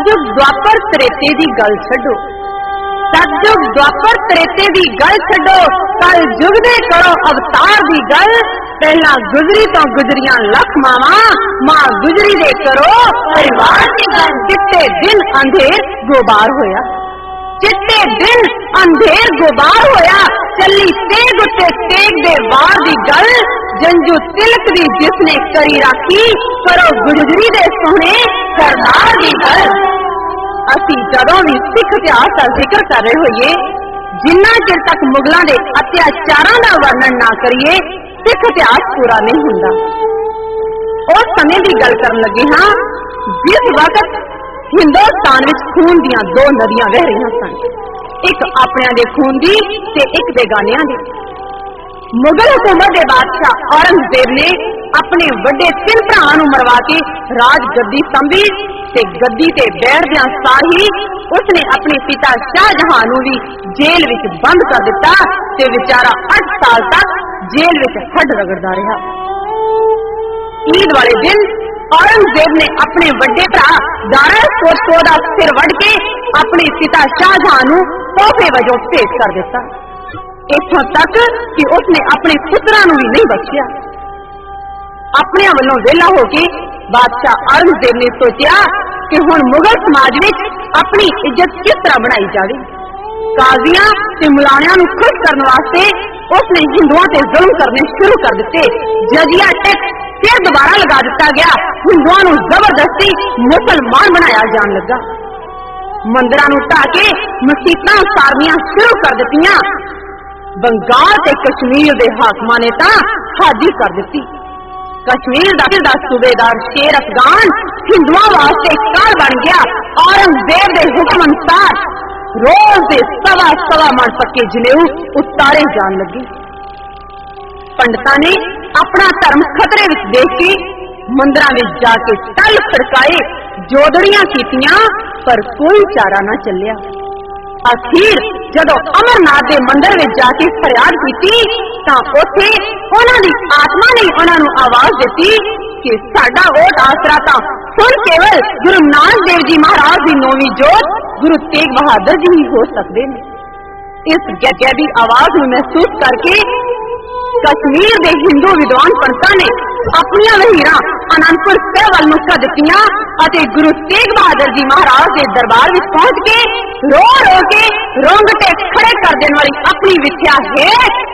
सतयुग द्वापर त्रेते दी गल छड्डो, सतयुग द्वापर त्रेते दी गल छड्डो, कल युग दे करो अवतार दी गल। पहला गुजरी तो गुजरियां लख मावा, मां गुजरी दे करो परिवार दी गल। चिट्टे दिन अंधेर गोबार होया, चिट्टे दिन अंधेर गोबार होया, चली तेग उत्ते तेग दे वार दी गल। जंजू तिलक दी जिसने करी राखी, करो गुजरी दे सोहने सरदार दी गल। असी जदों भी सिख इतिहास का जिक्र कर रहे होइए, जिन्ना चिर तक मुगलों के अत्याचारों का वर्णन ना करिए, सिख इतिहास पूरा नहीं हुंदा। उस समय की गल करन लगे हाँ जिस वक्त हिंदुस्तान में खून दियां दो नदियां बह रही सन, एक अपने दे खून दी ते एक बेगानियां दी। मुगल हुकूमत के बादशाह औरंगजेब ने अपने वड्डे तीन भरावां नूं मरवा के राज गद्दी संभी ते गद्दी ते बैठदियां सार ही उसने अपने पिता शाहजहां नूं भी जेल विच बंद कर दिता ते बेचारा 8 साल तक जेल विच हड्ड रगड़दा रहा। ईद वाले दिन औरंगजेब ने अपने वड्डे भरा दारा कोटको दा सिर वड़ के अपने पिता शाहजहां नूं तोहफे वजों भेंट कर दिता। इत्थों तक कि उसने अपने पुत्रां नूं भी नहीं बख्शिया। अपने वालों वेला होके बादशाह औरंगजेब ने सोचा कि हुण मुगल समाज में अपनी इज्जत किस तरह बनाई जाए। काजियां ते मुलाणियां नूं खुश करने वास्ते उसने हिंदुओं ते जुल्म करने शुरू कर दिते। जजिया टैक्स फिर दोबारा लगा दिता गया। हिंदुओं नूं जबरदस्ती मुसलमान बनाया जान लगा। मंदिरां नूं ढाह के मसीतां उसारनियां शुरू कर दित्तियां। बंगाल ते कश्मीर दे हाकमां ने तां हद ही कर दित्ती। कश्मीर दा सूबेदार शेर अफगान हिंदुओं वास्ते काल बन गया। औरंगजेब दे हुक्म अनुसार रोज दे सवा मन पक्के जनेऊ उतारे जान लगे। पंडितां ने अपना धर्म खतरे विच देख के मंदिरां विच जाके टल खड़काए, जोदड़ियां कीतियां, पर कोई चारा ना चलिया। अखीर जदों अमरनाथ के मंदिर में जाके फरियाद की तां उत्थे उन्हां दी आत्मा ने उन्हां नूं आवाज दी कि साडा वोट आसरा तां सुन केवल गुरु नानक देव जी महाराज की नौवीं जोत गुरु तेग बहादुर जी ही हो सकते हैं। इस गैबी आवाज में महसूस करके कश्मीर के हिंदू विद्वान पंडितां ने अपनियां लहीरां आनंदपुर साहिब वल नूं दित्तियां अते गुरु तेग बहादुर जी महाराज के दरबार में पहुंच के रो रो के रोंगटे खड़े कर देने वाली अपनी विद्या है